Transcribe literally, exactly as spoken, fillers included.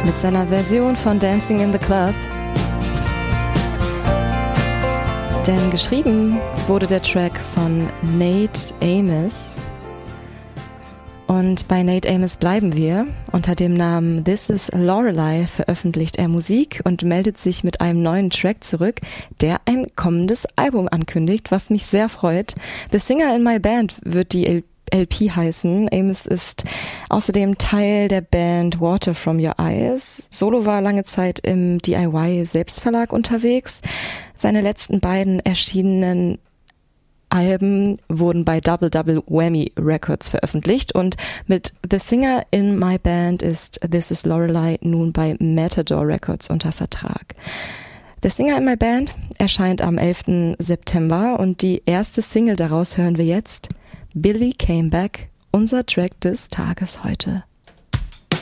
mit seiner Version von Dancing in the Club. Denn geschrieben wurde der Track von Nate Amos. Und bei Nate Amos bleiben wir. Unter dem Namen This is Lorelei veröffentlicht er Musik und meldet sich mit einem neuen Track zurück, der ein kommendes Album ankündigt, was mich sehr freut. The Singer in My Band wird die L P heißen. Amos ist außerdem Teil der Band Water From Your Eyes. Solo war lange Zeit im D I Y-Selbstverlag unterwegs. Seine letzten beiden erschienenen Alben wurden bei Double Double Whammy Records veröffentlicht und mit The Singer in My Band ist This is Lorelei nun bei Matador Records unter Vertrag. The Singer in My Band erscheint am elften September und die erste Single daraus hören wir jetzt. Billy Came Back, unser Track des Tages heute.